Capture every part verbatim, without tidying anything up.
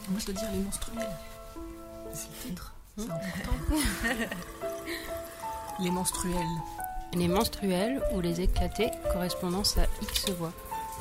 Moi je dois dire les menstruels. C'est le titre, c'est important. Les menstruels. Les menstruels ou les éclatés, correspondance à X voix.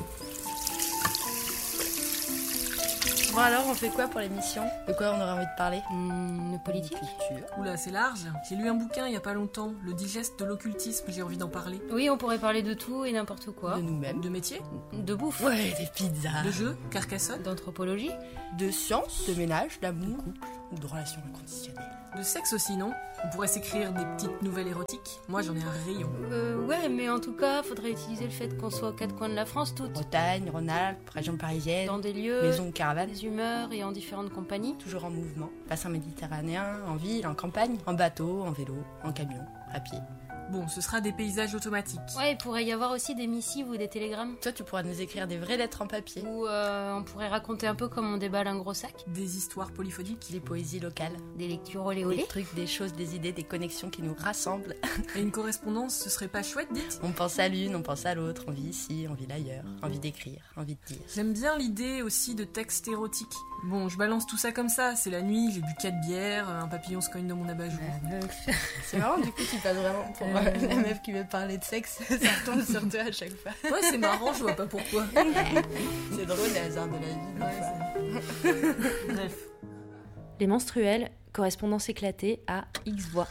Bon alors, on fait quoi pour l'émission ? De quoi on aurait envie de parler ? Mmh, de politique ? Oula, c'est large. J'ai lu un bouquin il y a pas longtemps, Le digeste de l'occultisme, j'ai envie d'en parler. Oui, on pourrait parler de tout et n'importe quoi. De nous-mêmes. De métier, De bouffe. Ouais, des pizzas. de jeux, Carcassonne, D'anthropologie. De science, de ménage, d'amour, de couple ou de relations inconditionnelles. de sexe aussi, non ? On pourrait s'écrire des petites nouvelles érotiques. Moi j'en ai un rayon. Euh, ouais, mais en tout cas, faudrait utiliser le fait qu'on soit aux quatre coins de la France toutes. Bretagne, Rhône-Alpes, région parisienne, Dans des lieux, maison ou caravane, des humeurs et en différentes compagnies. toujours en mouvement. Bassin méditerranéen, en ville, en campagne, en bateau, en vélo, en camion, à pied. Bon, ce sera des paysages automatiques. Ouais, il pourrait y avoir aussi des missives ou des télégrammes. Toi, tu pourras nous écrire des vraies lettres en papier. Ou euh, on pourrait raconter un peu comme on déballe un gros sac. Des histoires polyphoniques. Des poésies locales, Des lectures olé des olé. trucs, des choses, des idées, des connexions qui nous rassemblent. Et une correspondance, ce serait pas chouette, dites ? On pense à l'une, on pense à l'autre, on vit ici, on vit l'ailleurs, envie d'écrire, envie de dire. J'aime bien l'idée aussi de textes érotiques. Bon, je balance tout ça comme ça, c'est la nuit, j'ai bu quatre bières, un papillon se cogne dans mon abat-jour. C'est marrant, du coup, tu passes vraiment pour euh, la meuf qui veut parler de sexe. Ça retombe sur toi à chaque fois. Ouais, c'est marrant, je vois pas pourquoi. C'est drôle, les hasards de la vie. Ouais, c'est- Bref. Les menstruels, correspondance éclatée à X voix.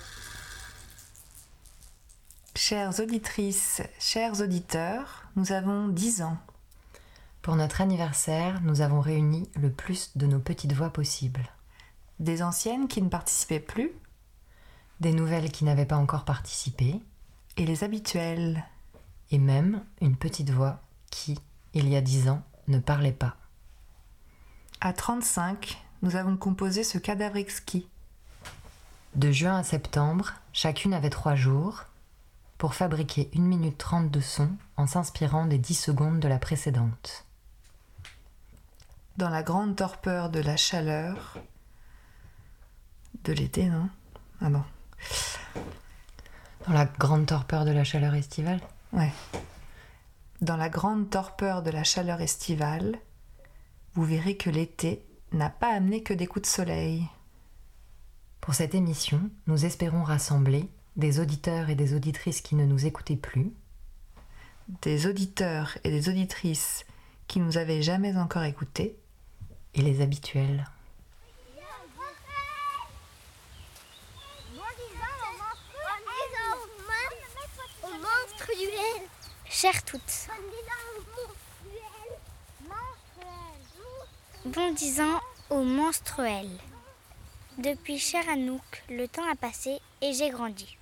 Chères auditrices, chers auditeurs, nous avons dix ans. Pour notre anniversaire, nous avons réuni le plus de nos petites voix possibles. Des anciennes qui ne participaient plus Des nouvelles qui n'avaient pas encore participé, et les habituelles. et même une petite voix qui, il y a dix ans, ne parlait pas. À trente-cinq, nous avons composé ce cadavre exquis. De juin à septembre, chacune avait trois jours pour fabriquer une minute trente de son en s'inspirant des dix secondes de la précédente. Dans la grande torpeur de la chaleur de l'été, non ? Ah non. Dans la grande torpeur de la chaleur estivale, Ouais. Dans la grande torpeur de la chaleur estivale, vous verrez que l'été n'a pas amené que des coups de soleil. pour cette émission, nous espérons rassembler des auditeurs et des auditrices qui ne nous écoutaient plus, Des auditeurs et des auditrices qui nous avaient jamais encore écoutés, et les habituels. Au menstruel. Chères toutes. Bon dix ans au menstruel. Depuis cher Anouk, le temps a passé et j'ai grandi.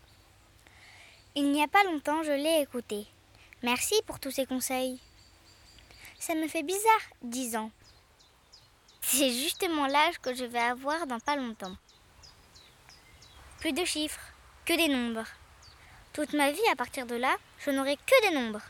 Il n'y a pas longtemps, je l'ai écouté. Merci pour tous ces conseils. Ça me fait bizarre, dix ans. C'est justement l'âge que je vais avoir dans pas longtemps. Plus de chiffres, que des nombres. Toute ma vie, à partir de là, je n'aurai que des nombres.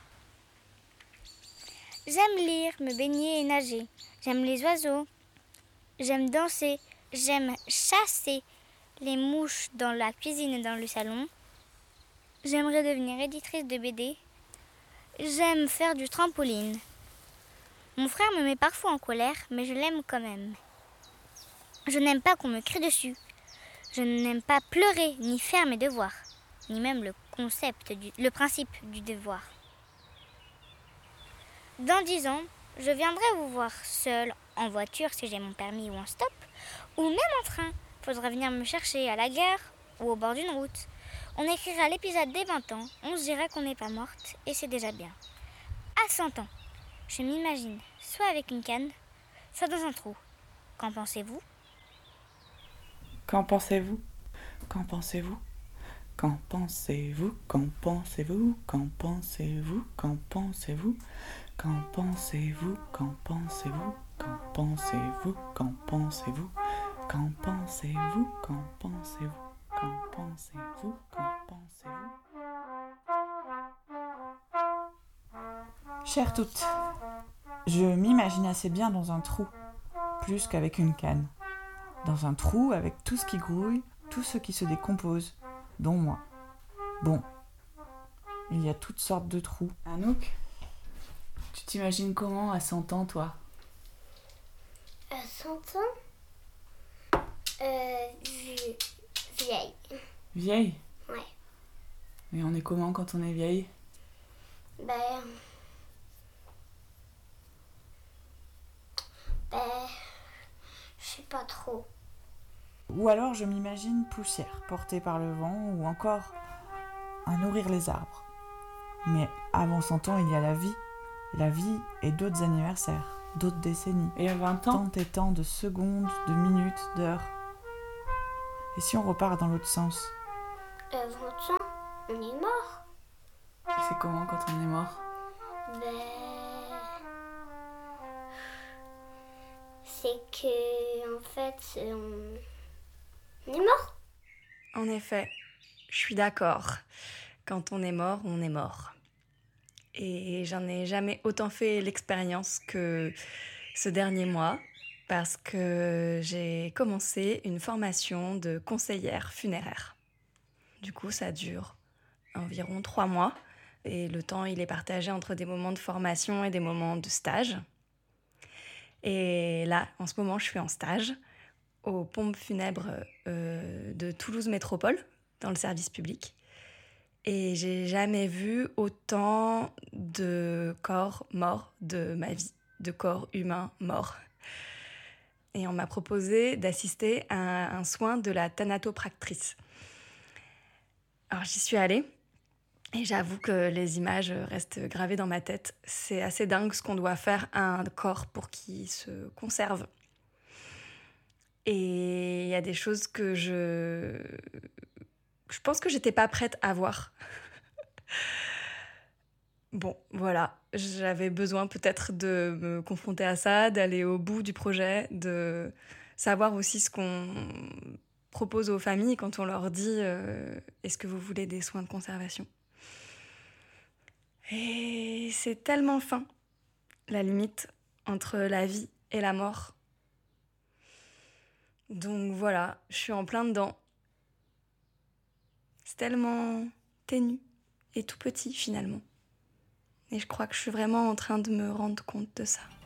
J'aime lire, me baigner et nager. J'aime les oiseaux. J'aime danser. J'aime chasser les mouches dans la cuisine et dans le salon. J'aimerais devenir éditrice de B D. J'aime faire du trampoline. Mon frère me met parfois en colère, mais je l'aime quand même. Je n'aime pas qu'on me crie dessus. Je n'aime pas pleurer, ni faire mes devoirs, ni même le concept, du, le principe du devoir. Dans dix ans, je viendrai vous voir seule, en voiture si j'ai mon permis ou en stop, ou même en train. Faudra venir me chercher à la gare ou au bord d'une route. On écrira l'épisode des vingt ans, on se dira qu'on n'est pas morte, et c'est déjà bien. À cent ans, je m'imagine soit avec une canne, soit dans un trou. Qu'en pensez-vous ? Qu'en pensez-vous ? Qu'en pensez-vous ? Qu'en pensez-vous ? Qu'en pensez-vous ? Qu'en pensez-vous ? Qu'en pensez-vous ? Qu'en pensez-vous ? Qu'en pensez-vous ? Qu'en pensez-vous ? Qu'en pensez-vous ? Qu'en pensez-vous ? Qu'en pensez-vous ? Qu'en pensez-vous ? Qu'en pensez-vous ? Chères toutes, je m'imagine assez bien dans un trou, plus qu'avec une canne. Dans un trou avec tout ce qui grouille, tout ce qui se décompose, dont moi. Bon, il y a toutes sortes de trous. Anouk, tu t'imagines comment à cent ans, toi ? Euh, cent ans euh, vie- Vieille. Vieille? Ouais. Et on est comment quand on est vieille? Ben... Ben... Je sais pas trop. Ou alors je m'imagine poussière, portée par le vent, ou encore à nourrir les arbres. Mais avant cent ans, il y a la vie. La vie et d'autres anniversaires, d'autres décennies. Et à vingt ans, tant et tant de secondes, de minutes, d'heures. Et si on repart dans l'autre sens? Euh, vingt ans, on est mort. Et c'est comment quand on est mort? Ben... C'est que, en fait, on... on est mort. En effet, je suis d'accord. Quand on est mort, on est mort. Et j'en ai jamais autant fait l'expérience que ce dernier mois, parce que j'ai commencé une formation de conseillère funéraire. Du coup, ça dure environ trois mois. Et le temps, il est partagé entre des moments de formation et des moments de stage. Et là, en ce moment, je suis en stage aux pompes funèbres euh, de Toulouse Métropole, dans le service public. Et j'ai jamais vu autant de corps morts de ma vie, de corps humains morts. Et on m'a proposé d'assister à un soin de la thanatopractrice. Alors j'y suis allée. Et j'avoue que les images restent gravées dans ma tête. C'est assez dingue ce qu'on doit faire à un corps pour qu'il se conserve. Et il y a des choses que je... Je pense que j'étais pas prête à voir. Bon, voilà. J'avais besoin peut-être de me confronter à ça, d'aller au bout du projet, de savoir aussi ce qu'on propose aux familles quand on leur dit euh, « Est-ce que vous voulez des soins de conservation ?» Et c'est tellement fin, la limite entre la vie et la mort. Donc voilà, je suis en plein dedans. C'est tellement ténu et tout petit finalement. Et je crois que je suis vraiment en train de me rendre compte de ça.